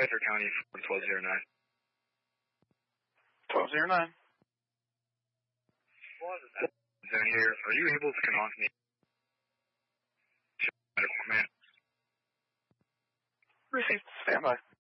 Pfeiffer County for 1209. 1209. Zone here. Are you able to come on to me? Medical command. Received. Stand by.